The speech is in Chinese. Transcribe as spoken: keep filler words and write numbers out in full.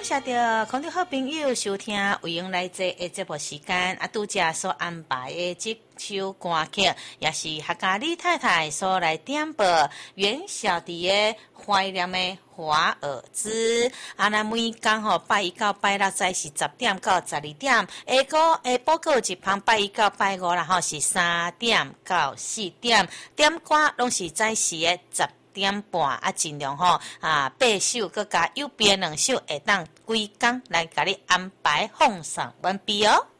感谢着空中好朋友收听有用来这的节目时间啊，拄则所安排的这首歌曲，也是客家李太太所来点播元宵节的怀念的华尔兹啊，咱每天吼拜一到拜六在是十点到十二点，下个下晡个一旁拜一到拜五啦吼是三点到四点，点歌拢是在时的十点半啊，尽量吼啊八首搁加右边两首会当规工来甲你安排放上完毕哦。